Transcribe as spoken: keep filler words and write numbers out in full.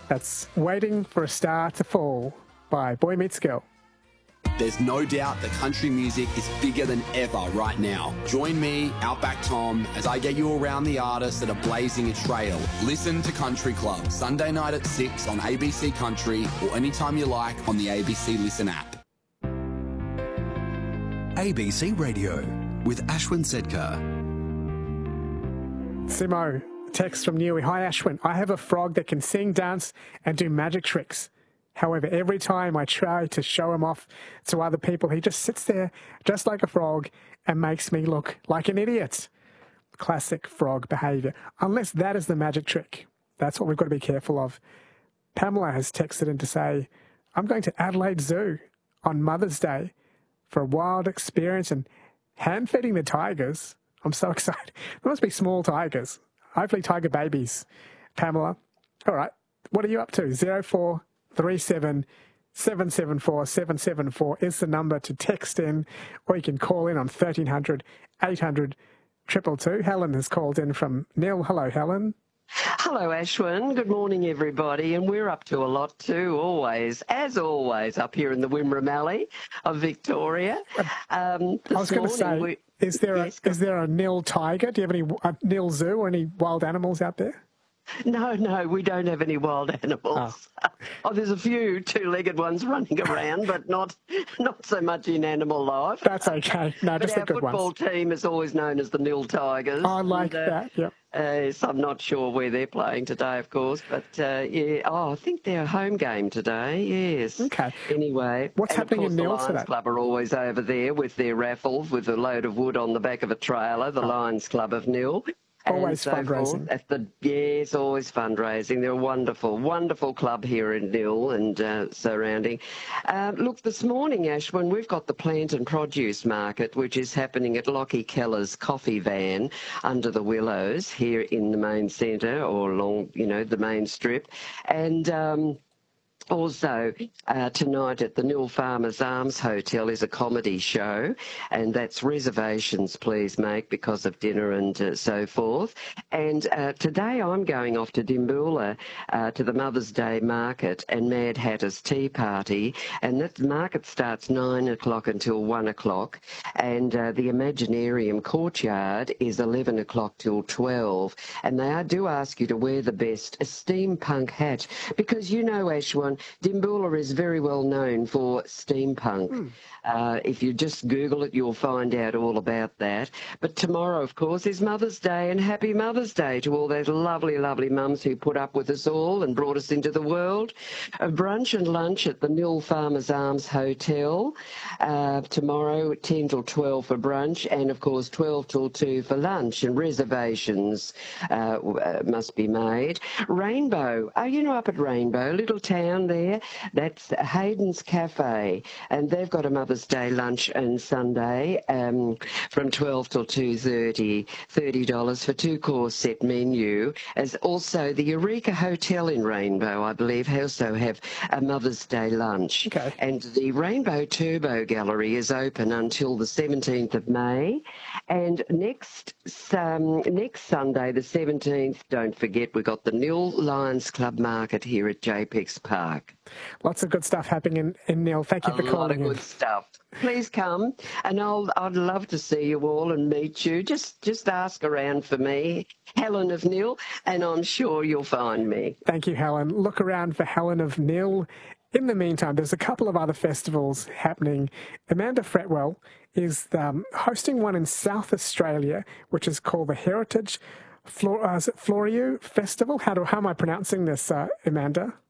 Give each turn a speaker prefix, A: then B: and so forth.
A: That's Waiting for a Star to Fall by Boy Meets Girl.
B: There's no doubt that country music is bigger than ever right now. Join me, Outback Tom, as I get you around the artists that are blazing a trail. Listen to Country Club, Sunday night at six on A B C Country or anytime you like on the A B C Listen app.
C: A B C Radio with Ashwin Sedkar.
A: Simo, text from Newey. Hi, Ashwin. I have a frog that can sing, dance, and do magic tricks. However, every time I try to show him off to other people, he just sits there just like a frog and makes me look like an idiot. Classic frog behaviour. Unless that is the magic trick. That's what we've got to be careful of. Pamela has texted in to say, I'm going to Adelaide Zoo on Mother's Day for a wild experience and hand-feeding the tigers. I'm so excited. There must be small tigers. Hopefully tiger babies. Pamela, all right, what are you up to? zero four three seven seven seven four seven seven four is the number to text in, or you can call in on thirteen hundred eight hundred two two two. Helen has called in from Nil. Hello, Helen.
D: Hello, Ashwin. Good morning, everybody. And we're up to a lot too, always, as always, up here in the Wimmera Mallee of Victoria. Um,
A: I was going to say,
D: we,
A: is there
D: yes,
A: a is there a Nil tiger? Do you have any a Nil zoo or any wild animals out there?
D: No, no, we don't have any wild animals. Oh, oh there's a few two-legged ones running around, but not not so much in animal life.
A: That's okay. No,
D: but
A: just
D: our
A: the good
D: football
A: ones.
D: team is always known as the Nil Tigers.
A: I like
D: and, uh,
A: that, yep.
D: Uh, so I'm not sure where they're playing today, of course, but uh, yeah. Oh, I think they're a home game today. Yes.
A: Okay.
D: Anyway,
A: what's
D: and
A: happening
D: of course
A: in
D: the
A: Nil
D: Lions
A: today?
D: Club are always over there with their raffle with a load of wood on the back of a trailer. The oh. Lions Club of Nil.
A: Always
D: so
A: fundraising.
D: At the, yes, always fundraising. They're a wonderful, wonderful club here in Nil and uh, surrounding. Uh, look, this morning, Ashwin, we've got the plant and produce market, which is happening at Lockie Keller's coffee van under the willows here in the main centre or along, you know, the main strip. And Um, Also, uh, tonight at the Nil Farmers Arms Hotel is a comedy show, and that's reservations please make because of dinner and uh, so forth. And uh, today I'm going off to Dimboola uh, to the Mother's Day market and Mad Hatter's Tea Party, and that market starts nine o'clock until one o'clock, and uh, the Imaginarium Courtyard is eleven o'clock till twelve, and they do ask you to wear the best steampunk hat because, you know, Ashwin, Dimboola is very well known for steampunk. Mm. Uh, if you just Google it, you'll find out all about that. But tomorrow, of course, is Mother's Day, and happy Mother's Day to all those lovely, lovely mums who put up with us all and brought us into the world. A brunch and lunch at the Nil Farmers Arms Hotel uh, tomorrow, ten till twelve for brunch, and, of course, twelve till two for lunch, and reservations uh, must be made. Rainbow, are you know up at Rainbow, little town there? That's Hayden's Cafe, and they've got a Mother's Day lunch and Sunday um, from twelve till two thirty, thirty dollars for two-course set menu. As also the Eureka Hotel in Rainbow, I believe, also have a Mother's Day lunch.
A: Okay.
D: And the Rainbow Turbo Gallery is open until the seventeenth of May. And next um, next Sunday, the seventeenth, don't forget, we've got the Nil Lions Club Market here at J P E X Park.
A: Lots of good stuff happening in, in Nil. Thank you
D: a
A: for calling
D: A lot of
A: in.
D: good stuff. Please come, and I'll, I'd love to see you all and meet you. Just just ask around for me, Helen of Nil, and I'm sure you'll find me.
A: Thank you, Helen. Look around for Helen of Nil. In the meantime, there's a couple of other festivals happening. Amanda Fretwell is um, hosting one in South Australia, which is called the Heritage Flor- uh, is it Floriu Festival. How, do, how am I pronouncing this, uh, Amanda?